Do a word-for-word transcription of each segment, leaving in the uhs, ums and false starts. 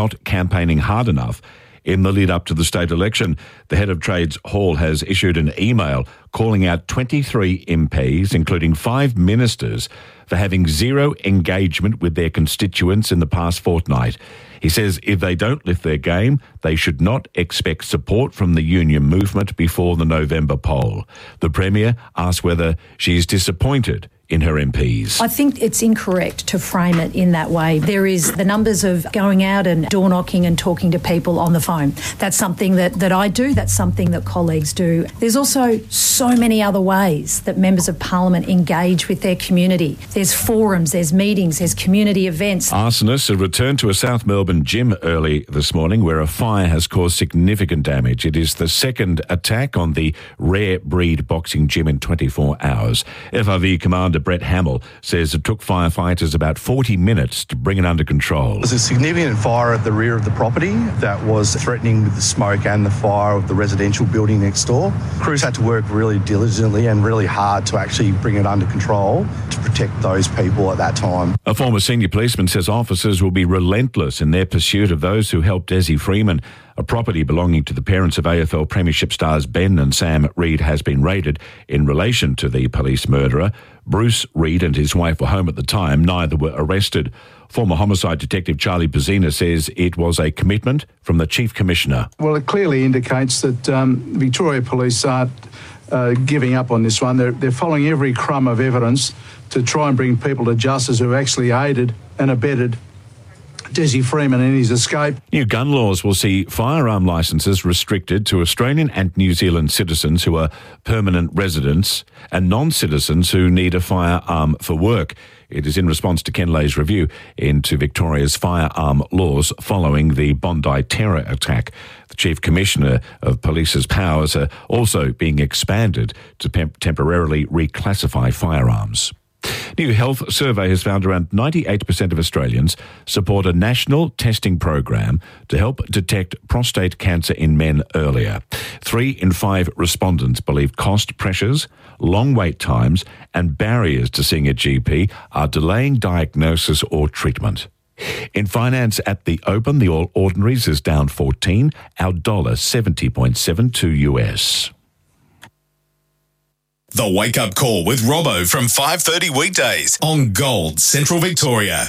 not campaigning hard enough in the lead up to the state election. The head of Trades Hall has issued an email calling out twenty-three M Ps, including five ministers, for having zero engagement with their constituents in the past fortnight. He says if they don't lift their game, they should not expect support from the union movement before the November poll. The Premier asked whether she is disappointed in her M Ps. I think it's incorrect to frame it in that way. There is the numbers of going out and door knocking and talking to people on the phone. That's something that, that I do. That's something that colleagues do. There's also so many other ways that members of Parliament engage with their community. There's forums, there's meetings, there's community events. Arsonists have returned to a South Melbourne gym early this morning where a fire has caused significant damage. It is the second attack on the Rare Breed boxing gym in twenty-four hours. F R V Commander Brett Hamill says it took firefighters about forty minutes to bring it under control. There was a significant fire at the rear of the property that was threatening with the smoke and the fire of the residential building next door. Crews had to work really diligently and really hard to actually bring it under control to protect those people at that time. A former senior policeman says officers will be relentless in their pursuit of those who helped Desi Freeman. A property belonging to the parents of A F L Premiership stars Ben and Sam Reid has been raided in relation to the police murderer. Bruce Reid and his wife were home at the time. Neither were arrested. Former homicide detective Charlie Pizzina says it was a commitment from the Chief Commissioner. Well, it clearly indicates that um, Victoria Police aren't uh, giving up on this one. They're, they're following every crumb of evidence to try and bring people to justice who actually aided and abetted Desi Freeman in his escape. New gun laws will see firearm licences restricted to Australian and New Zealand citizens who are permanent residents and non-citizens who need a firearm for work. It is in response to Ken Lay's review into Victoria's firearm laws following the Bondi terror attack. The Chief Commissioner of Police's powers are also being expanded to pem- temporarily reclassify firearms. New health survey has found around ninety-eight percent of Australians support a national testing program to help detect prostate cancer in men earlier. Three in five respondents believe cost pressures, long wait times and barriers to seeing a G P are delaying diagnosis or treatment. In finance at the open, the All Ordinaries is down fourteen, our dollar seventy point seven two U S. The Wake Up Call with Robbo from five thirty weekdays on Gold Central Victoria.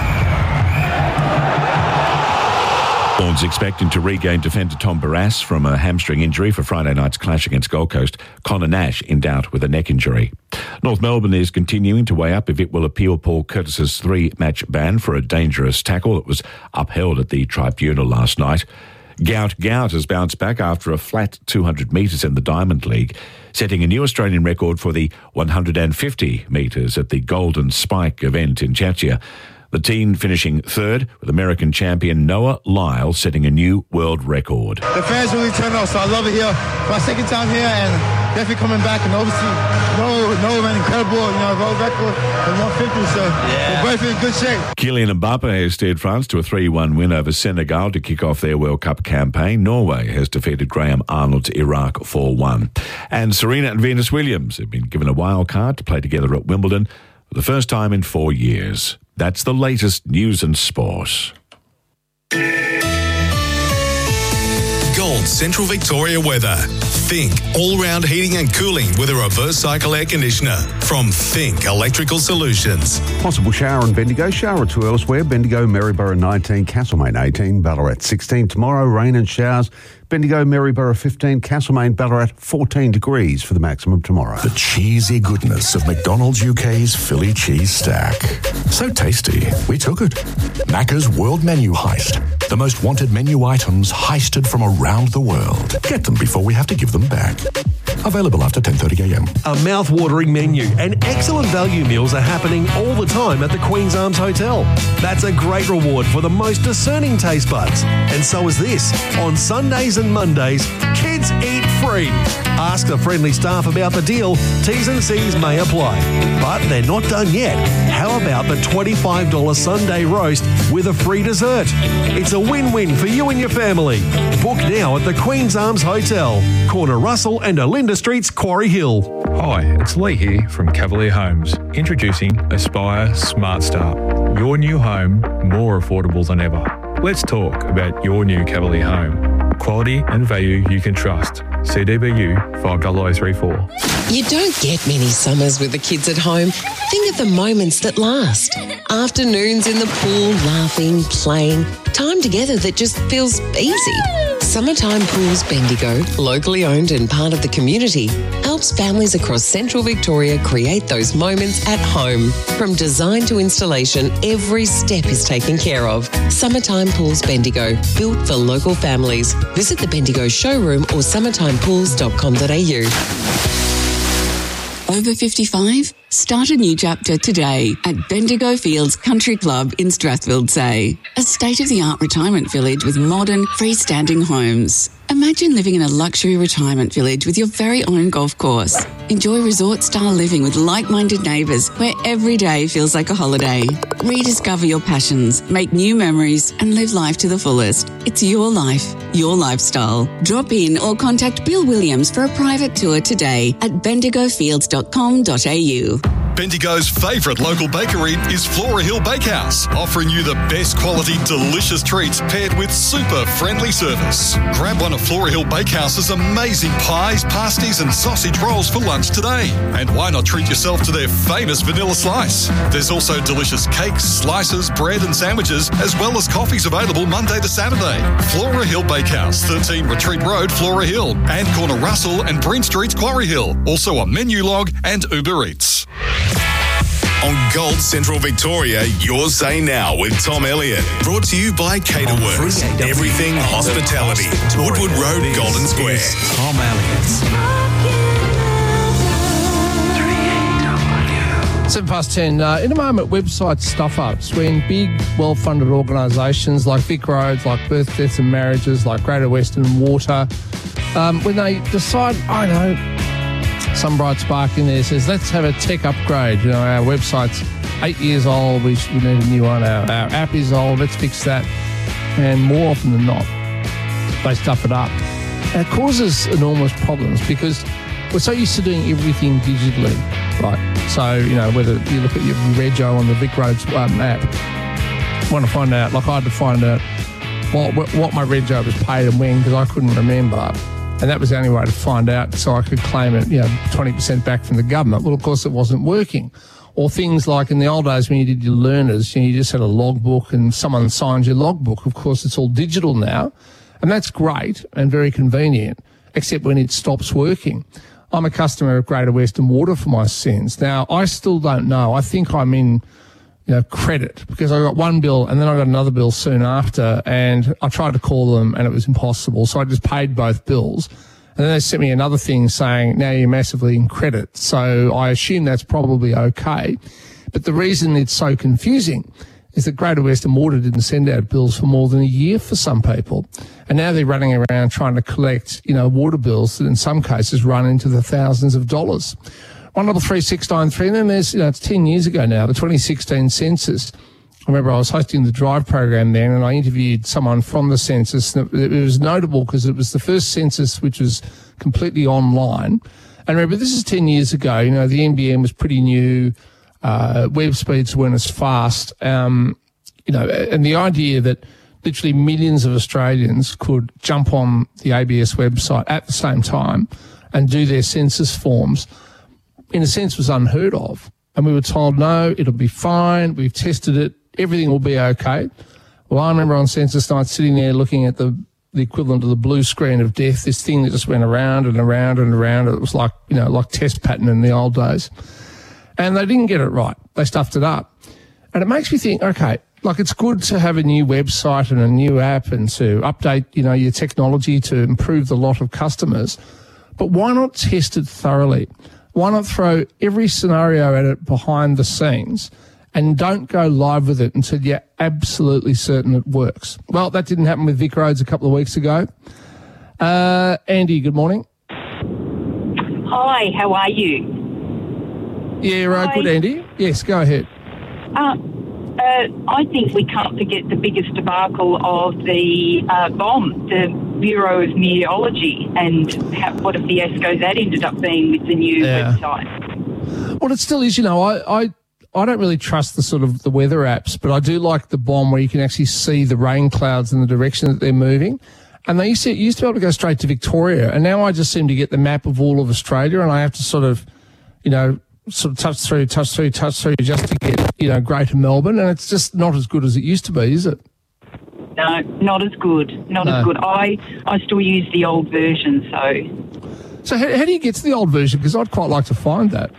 Horns expecting to regain defender Tom Barrass from a hamstring injury for Friday night's clash against Gold Coast. Connor Nash in doubt with a neck injury. North Melbourne is continuing to weigh up if it will appeal Paul Curtis's three-match ban for a dangerous tackle that was upheld at the tribunal last night. Gout Gout has bounced back after a flat two hundred metres in the Diamond League, setting a new Australian record for the one hundred fifty metres at the Golden Spike event in Chachia. The team finishing third, with American champion Noah Lyle setting a new world record. The fans really turned out, so I love it here. My second time here, and definitely coming back, and obviously, no, no, man, incredible, you know, world record and one fifty, so yeah. We're both in good shape. Kylian Mbappe has steered France to a three one win over Senegal to kick off their World Cup campaign. Norway has defeated Graham Arnold's Iraq four one. And Serena and Venus Williams have been given a wild card to play together at Wimbledon for the first time in four years. That's the latest news and sport. Gold Central Victoria weather. Think all-round heating and cooling with a reverse cycle air conditioner from Think Electrical Solutions. Possible shower in Bendigo, shower or two elsewhere. Bendigo, Maryborough nineteen, Castlemaine eighteen, Ballarat sixteen. Tomorrow, rain and showers. Bendigo, Maryborough fifteen, Castlemaine, Ballarat fourteen degrees for the maximum tomorrow. The cheesy goodness of McDonald's U K's Philly cheese stack. So tasty, we took it. Macca's World Menu Heist. The most wanted menu items heisted from around the world. Get them before we have to give them back. Available after ten thirty a m. A mouth-watering menu and excellent value meals are happening all the time at the Queen's Arms Hotel. That's a great reward for the most discerning taste buds. And so is this. On Sundays and Mondays, kids eat free. Ask the friendly staff about the deal. T's and C's may apply. But they're not done yet. How about the twenty-five dollars Sunday roast with a free dessert? It's a win-win for you and your family. Book now at the Queen's Arms Hotel, corner Russell and Olinda Streets, Quarry Hill. Hi, it's Lee here from Cavalier Homes, introducing Aspire Smart Start. Your new home more affordable than ever. Let's talk about your new Cavalier home. Quality and value you can trust. C D B U five zero zero three four. You don't get many summers with the kids at home. Think of the moments that last. Afternoons in the pool, laughing, playing. Time together that just feels easy. Summertime Pools Bendigo, locally owned and part of the community, helps families across central Victoria create those moments at home. From design to installation, every step is taken care of. Summertime Pools Bendigo, built for local families. Visit the Bendigo showroom or summertime pools dot com dot a u. Over fifty-five? Start a new chapter today at Bendigo Fields Country Club in Strathfieldsay, a state-of-the-art retirement village with modern, freestanding homes. Imagine living in a luxury retirement village with your very own golf course. Enjoy resort-style living with like-minded neighbours where every day feels like a holiday. Rediscover your passions, make new memories and live life to the fullest. It's your life, your lifestyle. Drop in or contact Bill Williams for a private tour today at bendigo fields dot com dot a u. Bendigo's favourite local bakery is Flora Hill Bakehouse, offering you the best quality, delicious treats paired with super friendly service. Grab one of Flora Hill Bakehouse's amazing pies, pasties and sausage rolls for lunch today. And why not treat yourself to their famous vanilla slice? There's also delicious cakes, slices, bread and sandwiches, as well as coffees available Monday to Saturday. Flora Hill Bakehouse, thirteen Retreat Road, Flora Hill, and corner Russell and Breen Streets, Quarry Hill. Also on Menu Log and Uber Eats. On Gold Central Victoria, your say now with Tom Elliott. Brought to you by Caterworks. Everything hospitality. Woodward Road, Golden Square. Tom Elliott. Seven past ten. Uh, in a moment, website stuff-ups when big, well-funded organisations like Vic Roads, like Birth, Deaths and Marriages, like Greater Western Water, um, when they decide, I don't know, some bright spark in there says, let's have a tech upgrade. You know, our website's eight years old. We, we need a new one. Our, our app is old. Let's fix that. And more often than not, they stuff it up. And it causes enormous problems because we're so used to doing everything digitally, right? So, you know, whether you look at your rego on the Vic Roads um, app, want to find out, like I had to find out what, what my rego was paid and when because I couldn't remember. And that was the only way to find out so I could claim it, you know, twenty percent back from the government. Well, of course, it wasn't working. Or things like in the old days when you did your learners, you know, you just had a logbook and someone signed your logbook. Of course, it's all digital now. And that's great and very convenient, except when it stops working. I'm a customer of Greater Western Water for my sins. Now, I still don't know. I think I'm in, you know, credit because I got one bill and then I got another bill soon after and I tried to call them and it was impossible. So I just paid both bills and then they sent me another thing saying, now you're massively in credit. So I assume that's probably okay. But the reason it's so confusing is that Greater Western Water didn't send out bills for more than a year for some people. And now they're running around trying to collect, you know, water bills that in some cases run into the thousands of dollars. One double three six nine three. And then there's, you know, it's ten years ago now, the twenty sixteen census. I remember I was hosting the Drive program then, and I interviewed someone from the census. It was notable because it was the first census which was completely online. And remember, this is ten years ago. You know, the N B N was pretty new. Uh, web speeds weren't as fast. Um, you know, and the idea that literally millions of Australians could jump on the A B S website at the same time and do their census forms, in a sense, was unheard of. And we were told, no, it'll be fine. We've tested it. Everything will be okay. Well, I remember on census night sitting there looking at the, the equivalent of the blue screen of death, this thing that just went around and around and around. It was like, you know, like test pattern in the old days. And they didn't get it right. They stuffed it up. And it makes me think, okay, like it's good to have a new website and a new app and to update, you know, your technology to improve the lot of customers. But why not test it thoroughly? Why not throw every scenario at it behind the scenes and don't go live with it until you're absolutely certain it works? Well, that didn't happen with Vic Roads a couple of weeks ago. Uh, Andy, good morning. Hi, how are you? Yeah, right, good, Andy. Yes, go ahead. Uh, uh, I think we can't forget the biggest debacle of the uh, bomb, the Bureau of Meteorology, and how, what a fiasco that ended up being with the new yeah. website. Well, it still is, you know, I, I I don't really trust the sort of the weather apps, but I do like the bomb where you can actually see the rain clouds in the direction that they're moving. And they used to, used to be able to go straight to Victoria, and now I just seem to get the map of all of Australia, and I have to sort of, you know, sort of touch through, touch through, touch through just to get, you know, Greater Melbourne, and it's just not as good as it used to be, is it? No, not as good. Not No. as good. I, I still use the old version, so... So how, how do you get to the old version? Because I'd quite like to find that.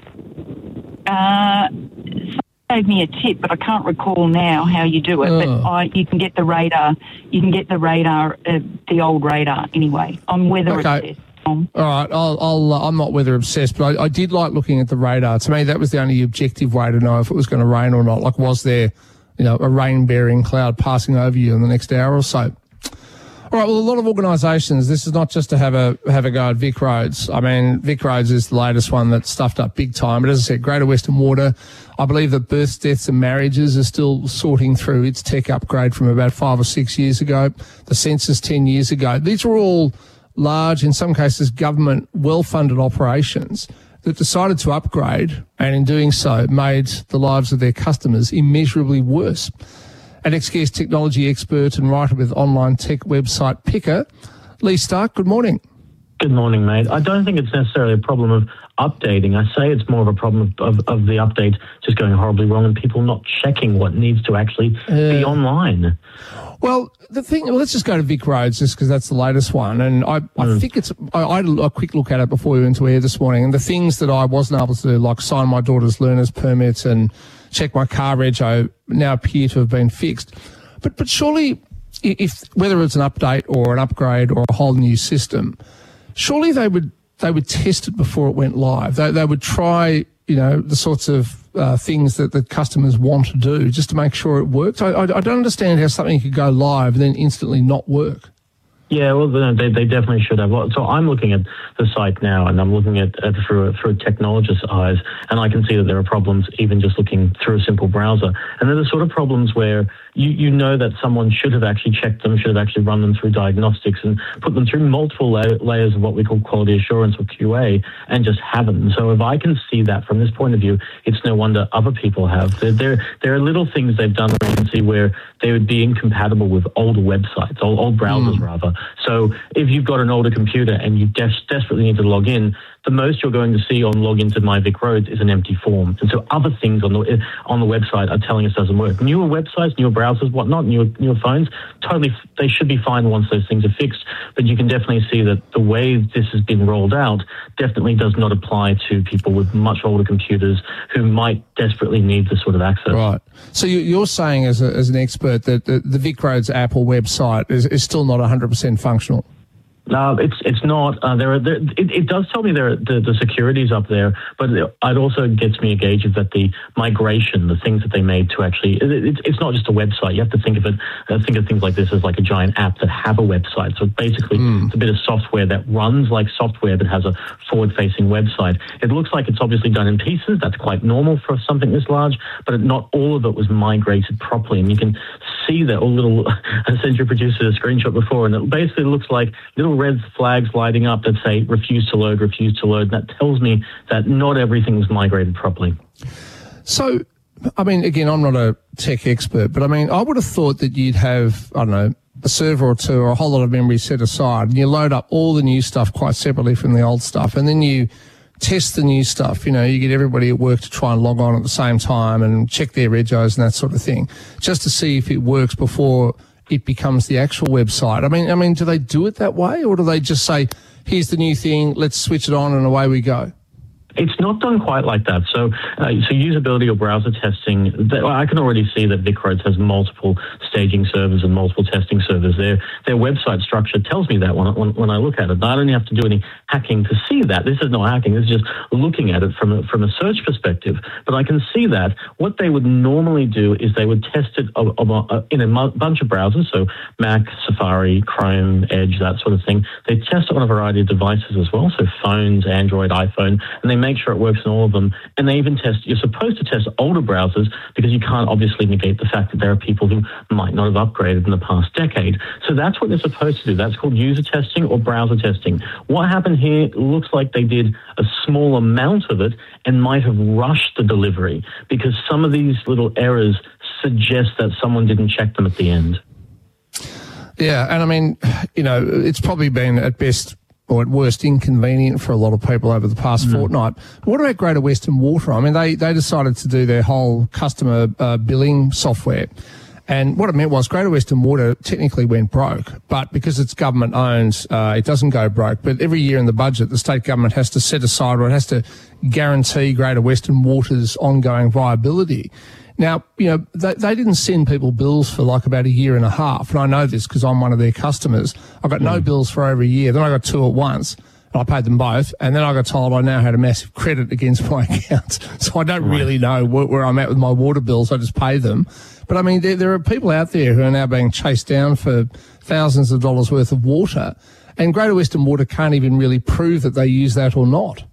Uh, someone gave me a tip, but I can't recall now how you do it. Oh. But I, you can get the radar. You can get the radar, uh, the old radar. Anyway, I'm weather Okay. obsessed. Um, All right, I'll, I'll, uh, I'm not weather obsessed, but I, I did like looking at the radar. To me, that was the only objective way to know if it was going to rain or not. Like, was there, you know, a rain-bearing cloud passing over you in the next hour or so? All right, well, a lot of organisations, this is not just to have a have a go at Vic Roads. I mean, Vic Roads is the latest one that's stuffed up big time. But as I said, Greater Western Water, I believe that births, deaths and marriages are still sorting through its tech upgrade from about five or six years ago. The census ten years ago. These were all large, in some cases, government well-funded operations that decided to upgrade, and in doing so made the lives of their customers immeasurably worse. An ex-Gears technology expert and writer with online tech website Picker, Lee Stark, good morning. Good morning, mate. I don't think it's necessarily a problem of updating. I say it's more of a problem of, of, of the update just going horribly wrong and people not checking what needs to actually uh, be online. Well, the thing, well, let's just go to Vic Roads just because that's the latest one. And I, I mm. think it's, I, I had a quick look at it before we went to air this morning, and the things that I wasn't able to do, like sign my daughter's learner's permits and check my car rego, now appear to have been fixed. But but surely, if whether it's an update or an upgrade or a whole new system, surely they would they would test it before it went live. They they would try, you know, the sorts of uh, things that the customers want to do just to make sure it works. I, I I don't understand how something could go live and then instantly not work. Yeah, well, they, they definitely should have. So I'm looking at the site now, and I'm looking at it through, through a technologist's eyes, and I can see that there are problems even just looking through a simple browser. And they're the sort of problems where you, you know that someone should have actually checked them, should have actually run them through diagnostics and put them through multiple la- layers of what we call quality assurance or Q A, and just haven't. And so if I can see that from this point of view, it's no wonder other people have. There, there, there are little things they've done where you can see where they would be incompatible with older websites, old, old browsers mm. rather. So if you've got an older computer and you des- desperately need to log in, the most you're going to see on login to My Vic Roads is an empty form. And so other things on the on the website are telling us it doesn't work. Newer websites, newer browsers, whatnot, newer, newer phones, totally, they should be fine once those things are fixed. But you can definitely see that the way this has been rolled out definitely does not apply to people with much older computers who might desperately need this sort of access. Right. So you're saying as, a, as an expert that the, the Vic Roads app or website is, is still not one hundred percent functional? No, it's it's not. Uh, there are there, it, it does tell me there are, the the security's up there, but it also gets me a gauge of that the migration, the things that they made to actually. It, it, it's not just a website. You have to think of it. Uh, think of things like this as like a giant app that have a website. So basically, mm. it's a bit of software that runs like software but has a forward-facing website. It looks like it's obviously done in pieces. That's quite normal for something this large, but not all of it was migrated properly. And you can see that a little. I sent your producer a screenshot before, and it basically looks like little red flags lighting up that say refuse to load, refuse to load. And that tells me that not everything was migrated properly. So, I mean, again, I'm not a tech expert, but I mean, I would have thought that you'd have, I don't know, a server or two or a whole lot of memory set aside, and you load up all the new stuff quite separately from the old stuff, and then you test the new stuff. You know, you get everybody at work to try and log on at the same time and check their regos and that sort of thing, just to see if it works before it becomes the actual website. I mean, I mean, do they do it that way, or do they just say, here's the new thing, let's switch it on and away we go? It's not done quite like that. So, uh, so usability or browser testing, th- I can already see that Vic Roads has multiple staging servers and multiple testing servers. Their their website structure tells me that when I, when, when I look at it. I don't have to do any hacking to see that. This is not hacking. This is just looking at it from a, from a search perspective. But I can see that what they would normally do is they would test it of, of a, in a mu- bunch of browsers, so Mac, Safari, Chrome, Edge, that sort of thing. They test it on a variety of devices as well, so phones, Android, iPhone, and they make sure it works in all of them. And they even test, you're supposed to test older browsers because you can't obviously negate the fact that there are people who might not have upgraded in the past decade. So that's what they're supposed to do. That's called user testing or browser testing. What happened here looks like they did a small amount of it and might have rushed the delivery because some of these little errors suggest that someone didn't check them at the end. Yeah, and I mean, you know, it's probably been at best or at worst inconvenient for a lot of people over the past mm. fortnight. But what about Greater Western Water? I mean, they, they decided to do their whole customer uh, billing software. And what it meant was Greater Western Water technically went broke, but because it's government owned, uh, it doesn't go broke. But every year in the budget, the state government has to set aside or it has to guarantee Greater Western Water's ongoing viability. Now, you know, they, they didn't send people bills for like about a year and a half. And I know this because I'm one of their customers. I got no bills for over a year. Then I got two at once and I paid them both. And then I got told I now had a massive credit against my account. So I don't right. really know where, where I'm at with my water bills. I just pay them. But I mean, there, there are people out there who are now being chased down for thousands of dollars worth of water. And Greater Western Water can't even really prove that they use that or not.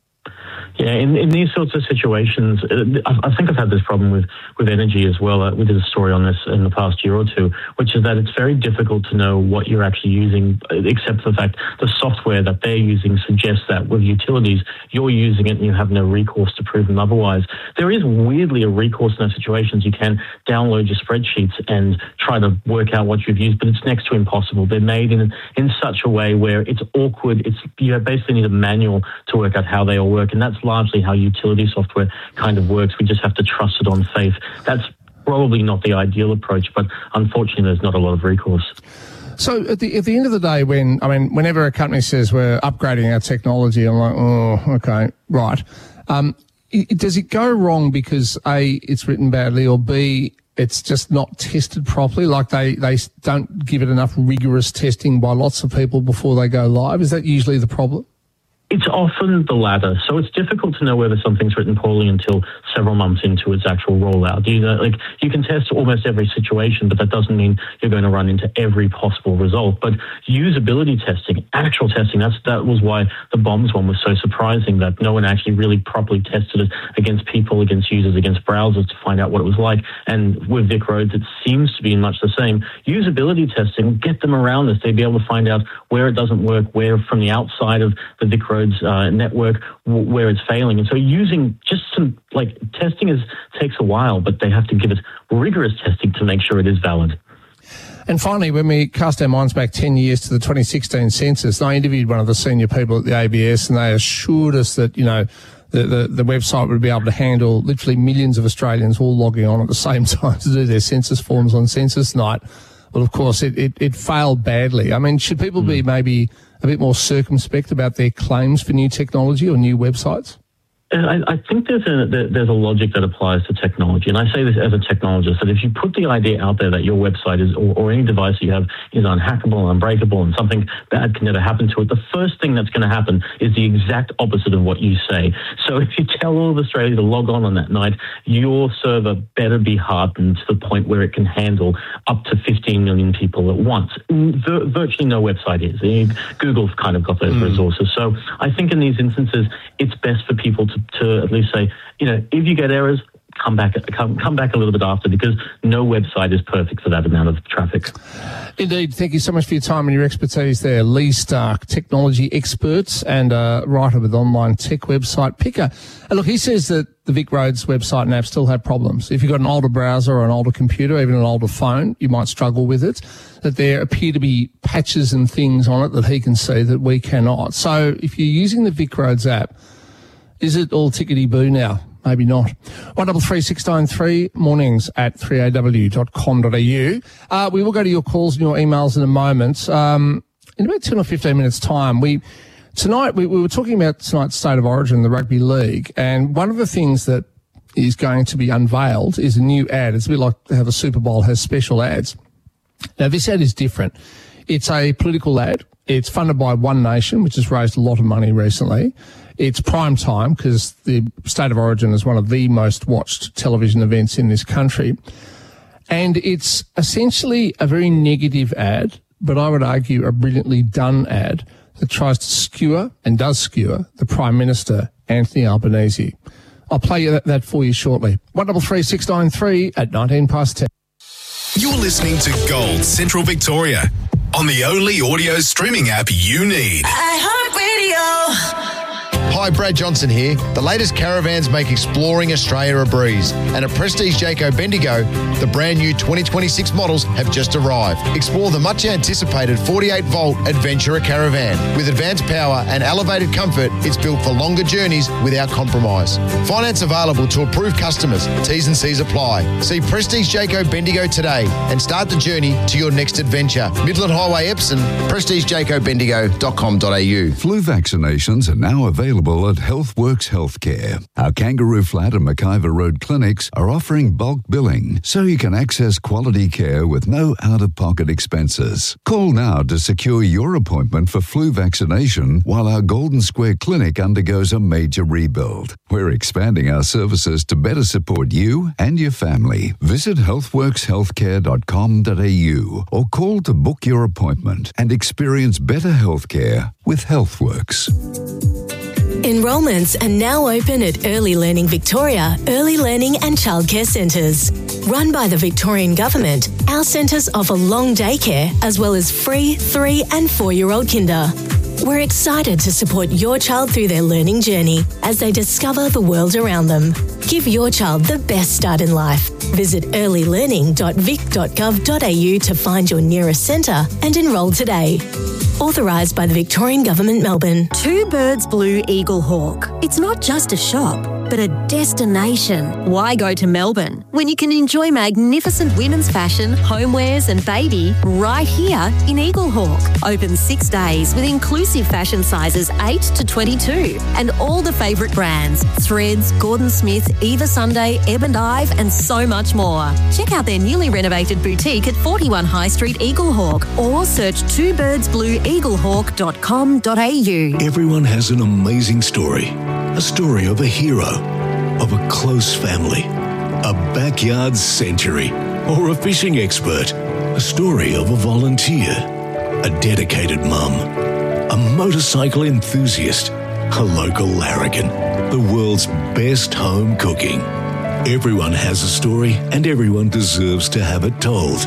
Yeah, in, in these sorts of situations, I, I think I've had this problem with, with energy as well. Uh, we did a story on this in the past year or two, which is that it's very difficult to know what you're actually using, except for the fact the software that they're using suggests that with utilities, you're using it and you have no recourse to prove them otherwise. There is weirdly a recourse in those situations. You can download your spreadsheets and try to work out what you've used, but it's next to impossible. They're made in in such a way where it's awkward. It's you basically need a manual to work out how they all work, and that's largely how utility software kind of works. We just have to trust it on faith. That's probably not the ideal approach, but unfortunately there's not a lot of recourse. So at the at the end of the day, when I mean, whenever a company says we're upgrading our technology, I'm like, oh, okay, right. Um, it, does it go wrong because A, it's written badly, or B, it's just not tested properly? Like they, they don't give it enough rigorous testing by lots of people before they go live? Is that usually the problem? It's often the latter. So it's difficult to know whether something's written poorly until several months into its actual rollout. You know, like you can test almost every situation, but that doesn't mean you're going to run into every possible result. But usability testing, actual testing, that's that was why the bombs one was so surprising, that no one actually really properly tested it against people, against users, against browsers to find out what it was like. And with VicRoads, it seems to be much the same. Usability testing, get them around this. They'd be able to find out where it doesn't work, where from the outside of the VicRoads Uh, network w- where it's failing. And so using just some, like, testing is takes a while, but they have to give it rigorous testing to make sure it is valid. And finally, when we cast our minds back ten years to the twenty sixteen census, I interviewed one of the senior people at the A B S, and they assured us that, you know, the, the, the website would be able to handle literally millions of Australians all logging on at the same time to do their census forms on census night. Well, of course, it, it, it failed badly. I mean, should people mm. be maybe a bit more circumspect about their claims for new technology or new websites? I, I think there's a there's a logic that applies to technology, and I say this as a technologist, that if you put the idea out there that your website is, or, or any device you have is unhackable, unbreakable, and something bad can never happen to it, the first thing that's going to happen is the exact opposite of what you say. So if you tell all of Australia to log on on that night, your server better be hardened to the point where it can handle up to fifteen million people at once. Vir- virtually no website is. Google's kind of got those mm. resources. So I think in these instances, it's best for people to to at least say, you know, if you get errors, come back come come back a little bit after, because no website is perfect for that amount of traffic. Indeed. Thank you so much for your time and your expertise there. Lee Stark, technology experts and a writer with online tech website Picker. And look, he says that the VicRoads website and app still have problems. If you've got an older browser or an older computer, even an older phone, you might struggle with it. That there appear to be patches and things on it that he can see that we cannot. So if you're using the VicRoads app, is it all tickety-boo now? Maybe not. one double three six nine three, mornings at three a w dot com dot a u. Uh, we will go to your calls and your emails in a moment. Um, in about ten or fifteen minutes' time, we tonight we, we were talking about tonight's State of Origin, the Rugby League, and one of the things that is going to be unveiled is a new ad. It's a bit like how the Super Bowl has special ads. Now, this ad is different. It's a political ad. It's funded by One Nation, which has raised a lot of money recently. It's prime time because the State of Origin is one of the most watched television events in this country. And it's essentially a very negative ad, but I would argue a brilliantly done ad that tries to skewer and does skewer the Prime Minister, Anthony Albanese. I'll play you that, that for you shortly. one double three six nine three at nineteen past ten. You're listening to Gold Central Victoria on the only audio streaming app you need. iHeartRadio. Hi, Brad Johnson here. The latest caravans make exploring Australia a breeze. And at Prestige Jayco Bendigo, the brand new twenty twenty-six models have just arrived. Explore the much anticipated forty-eight volt Adventurer Caravan. With advanced power and elevated comfort, it's built for longer journeys without compromise. Finance available to approved customers. T's and C's apply. See Prestige Jayco Bendigo today and start the journey to your next adventure. Midland Highway, Epsom, prestige jayco bendigo dot com dot a u. Flu vaccinations are now available at HealthWorks Healthcare. Our Kangaroo Flat and McIver Road clinics are offering bulk billing so you can access quality care with no out-of-pocket expenses. Call now to secure your appointment for flu vaccination while our Golden Square Clinic undergoes a major rebuild. We're expanding our services to better support you and your family. Visit healthworks healthcare dot com dot a u or call to book your appointment and experience better healthcare with HealthWorks. Enrolments are now open at Early Learning Victoria, Early Learning and Childcare Centres. Run by the Victorian Government, our centres offer long daycare as well as free three and four-year-old kinder. We're excited to support your child through their learning journey as they discover the world around them. Give your child the best start in life. Visit early learning dot vic dot gov dot a u to find your nearest centre and enrol today. Authorised by the Victorian Government, Melbourne. Two Birds Blue Eagle Hawk. It's not just a shop, but a destination. Why go to Melbourne when you can enjoy magnificent women's fashion, homewares and baby right here in Eagle Hawk? Open six days with inclusive fashion sizes eight to twenty-two and all the favourite brands, Threads, Gordon Smith, Eva Sunday, Ebb and Ive and so much more. Check out their newly renovated boutique at forty-one High Street, Eagle Hawk, or search two birds blue eagle hawk dot com dot a u. Everyone has an amazing story. A story of a hero, of a close family, a backyard century, or a fishing expert. A story of a volunteer, a dedicated mum, a motorcycle enthusiast, a local larrikin, the world's best home cooking. Everyone has a story and everyone deserves to have it told.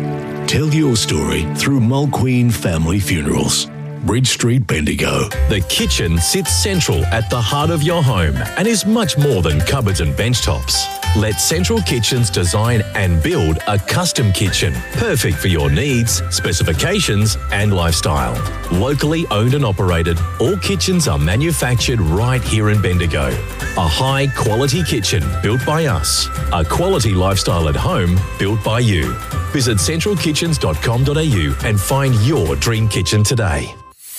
Tell your story through Mulqueen Family Funerals. Bridge Street, Bendigo. The kitchen sits central at the heart of your home and is much more than cupboards and benchtops. Let Central Kitchens design and build a custom kitchen, perfect for your needs, specifications and lifestyle. Locally owned and operated, all kitchens are manufactured right here in Bendigo. A high quality kitchen built by us. A quality lifestyle at home built by you. Visit central kitchens dot com dot a u and find your dream kitchen today.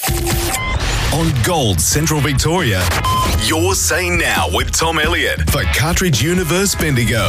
On Gold Central Victoria, Your Say Now with Tom Elliott for Cartridge Universe Bendigo.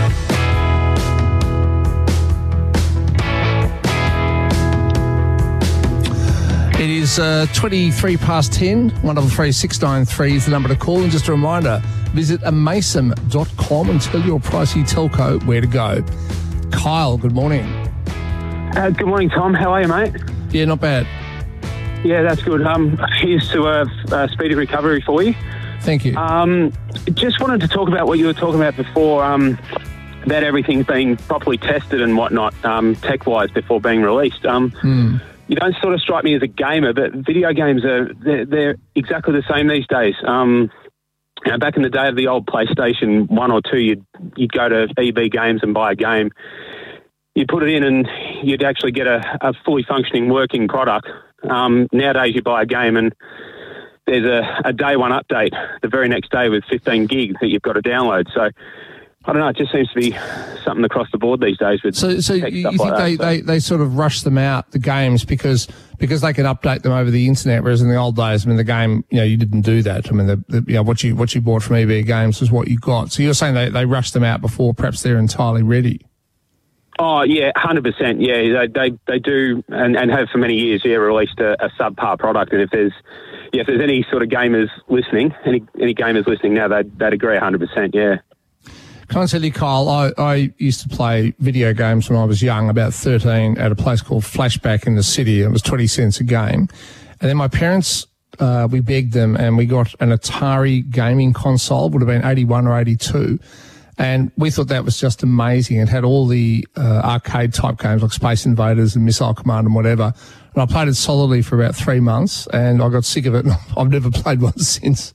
It is uh, twenty-three past ten. one double three six nine three is the number to call. And just a reminder, visit amason dot com and tell your pricey telco where to go. Kyle, good morning. Uh, good morning, Tom. How are you, mate? Yeah, not bad. Yeah, that's good. Um, here's to a, a speedy recovery for you. Thank you. Um, just wanted to talk about what you were talking about before, um, about everything being properly tested and whatnot, um, tech-wise, before being released. Um, hmm. You don't sort of strike me as a gamer, but video games are they're, they're exactly the same these days. Um, you know, back in the day of the old PlayStation one or two, you'd you'd go to E B Games and buy a game. You'd put it in and you'd actually get a, a fully functioning, working product. Um, nowadays, you buy a game and there's a, a day one update the very next day with fifteen gigs that you've got to download. So, I don't know, it just seems to be something across the board these days with So, so tech you stuff think like they, that, so. they, they sort of rush them out, the games, because because they can update them over the internet, whereas in the old days, I mean, the game, you know, you didn't do that. I mean, the, the, you know, what you what you bought from E B Games was what you got. So you're saying they, they rush them out before perhaps they're entirely ready? Oh, yeah, one hundred percent. Yeah, they they, they do and, and have for many years, yeah, released a, a subpar product. And if there's yeah, if there's any sort of gamers listening, any any gamers listening now, they'd, they'd agree one hundred percent, yeah. Can I tell you, Kyle, I, I used to play video games when I was young, about thirteen, at a place called Flashback in the city. It was twenty cents a game. And then my parents, uh, we begged them and we got an Atari gaming console, would have been eighty-one or eighty-two. And we thought that was just amazing. It had all the uh, arcade type games like Space Invaders and Missile Command and whatever. And I played it solidly for about three months and I got sick of it and I've never played one since.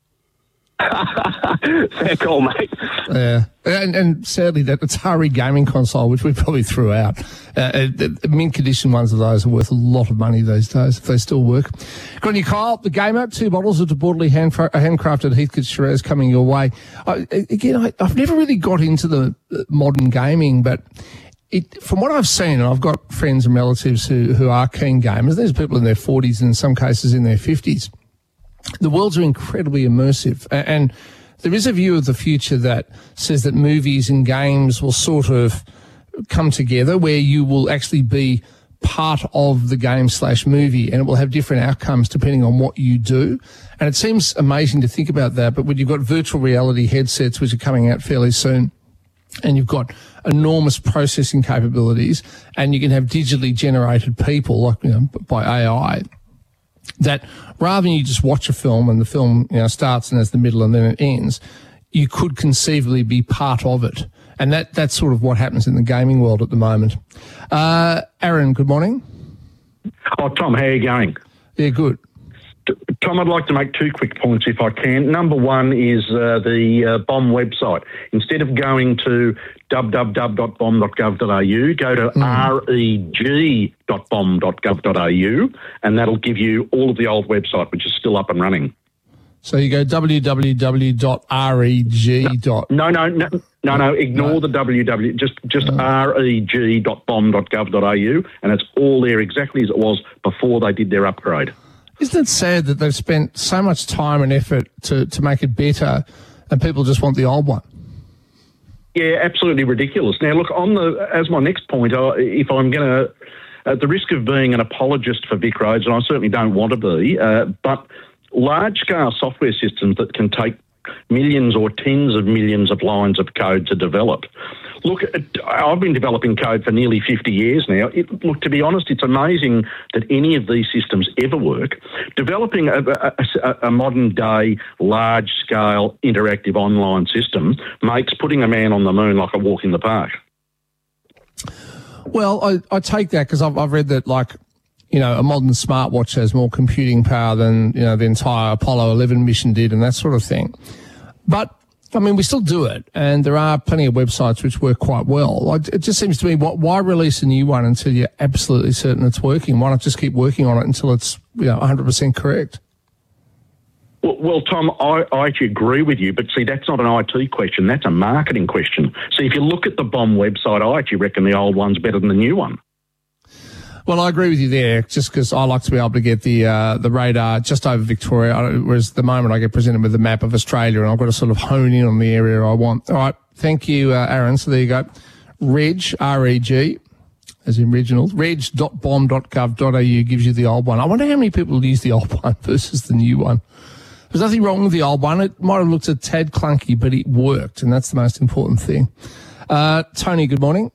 Fair call, mate. Yeah, and, and sadly, that Atari gaming console, which we probably threw out, uh, the, the mint condition ones of those are worth a lot of money these days if they still work. Got you, Kyle, the gamer, two bottles of debauchery handcra- handcrafted Heathcote Shiraz coming your way. I, again, I, I've never really got into the modern gaming, but it, from what I've seen, and I've got friends and relatives who, who are keen gamers, there's people in their forties and in some cases in their fifties. The worlds are incredibly immersive, and there is a view of the future that says that movies and games will sort of come together where you will actually be part of the game slash movie and it will have different outcomes depending on what you do. And it seems amazing to think about that, but when you've got virtual reality headsets, which are coming out fairly soon, and you've got enormous processing capabilities, and you can have digitally generated people, like, you know, by A I, that rather than you just watch a film and the film, you know, starts and has the middle and then it ends, you could conceivably be part of it. And that that's sort of what happens in the gaming world at the moment. Uh, Aaron, good morning. Oh, Tom, how are you going? Yeah, good. Tom, I'd like to make two quick points if I can. Number one is uh, the uh, B O M website. Instead of going to w w w dot bom dot gov dot a u, go to mm. reg dot bom dot gov dot a u, and that'll give you all of the old website, which is still up and running. So you go w w w dot reg. No, no, no, no, no. Ignore no. the www. Just just oh. reg dot bom dot gov dot a u, and it's all there exactly as it was before they did their upgrade. Isn't it sad that they've spent so much time and effort to, to make it better and people just want the old one? Yeah, absolutely ridiculous. Now, look, on the as my next point, uh, if I'm going to, at the risk of being an apologist for Vic Roads, and I certainly don't want to be, uh, but large-scale software systems that can take millions or tens of millions of lines of code to develop. Look, I've been developing code for nearly fifty years now. It, look, to be honest, it's amazing that any of these systems ever work. Developing a, a, a modern-day, large-scale, interactive online system makes putting a man on the moon like a walk in the park. Well, I, I take that because I've, I've read that, like, you know, a modern smartwatch has more computing power than, you know, the entire Apollo eleven mission did and that sort of thing. But I mean, we still do it, and there are plenty of websites which work quite well. Like, it just seems to me, why release a new one until you're absolutely certain it's working? Why not just keep working on it until it's, you know, one hundred percent correct? Well, well Tom, I, I actually agree with you, but see, that's not an I T question. That's a marketing question. See, if you look at the B O M website, I actually reckon the old one's better than the new one. Well, I agree with you there, just because I like to be able to get the uh, the radar just over Victoria, whereas the moment I get presented with the map of Australia and I've got to sort of hone in on the area I want. All right, thank you, uh, Aaron. So there you go. Reg, R E G, as in regional, reg dot bom dot gov dot a u gives you the old one. I wonder how many people use the old one versus the new one. There's nothing wrong with the old one. It might have looked a tad clunky, but it worked, and that's the most important thing. Uh, Tony, good morning.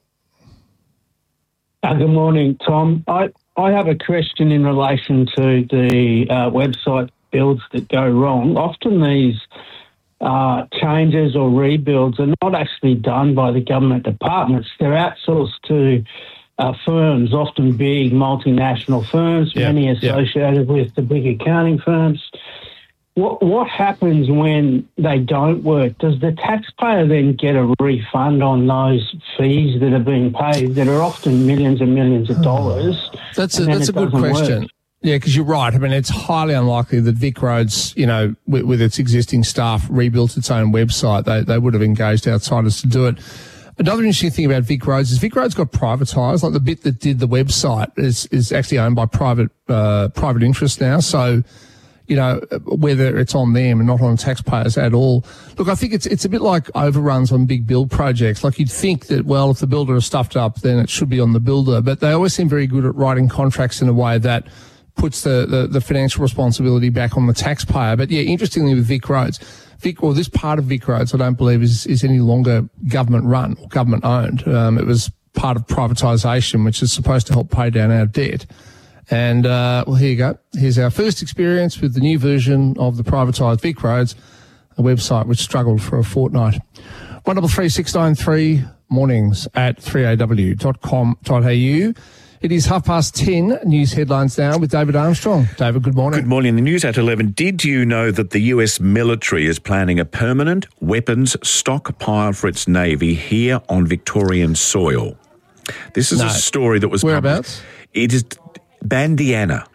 Uh, good morning, Tom. I, I have a question in relation to the uh, website builds that go wrong. Often these uh, changes or rebuilds are not actually done by the government departments. They're outsourced to uh, firms, often big multinational firms, yeah, many associated yeah. with the big accounting firms. What what happens when they don't work? Does the taxpayer then get a refund on those fees that are being paid that are often millions and millions of dollars? That's a, that's a good question. Work? Yeah, because you're right. I mean, it's highly unlikely that Vic Roads, you know, with, with its existing staff, rebuilt its own website. They they would have engaged outsiders to do it. Another interesting thing about Vic Roads is Vic Roads got privatised. Like the bit that did the website is is actually owned by private uh, private interests now. So, you know, whether it's on them and not on taxpayers at all. Look, I think it's it's a bit like overruns on big build projects. Like you'd think that, well, if the builder is stuffed up, then it should be on the builder. But they always seem very good at writing contracts in a way that puts the, the, the financial responsibility back on the taxpayer. But, yeah, interestingly with Vic Roads, Vic, or this part of Vic Roads, I don't believe is, is any longer government run or government owned. Um, it was part of privatisation, which is supposed to help pay down our debt. And, uh, well, here you go. Here's our first experience with the new version of the privatised Vic Roads, a website which struggled for a fortnight. one double three six nine three mornings at three a w dot com dot a u. It is half past ten. News headlines now with David Armstrong. David, good morning. Good morning. The news at eleven. Did you know that the U S military is planning a permanent weapons stockpile for its Navy here on Victorian soil? This is No. a story that was Whereabouts? published. It is Bandiana.